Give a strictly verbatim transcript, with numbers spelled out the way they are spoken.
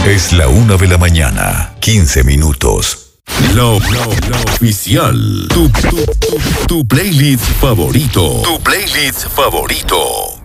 Es la una de la mañana, quince minutos. Lo, lo, lo oficial. Tu, tu, tu, tu playlist favorito. Tu playlist favorito.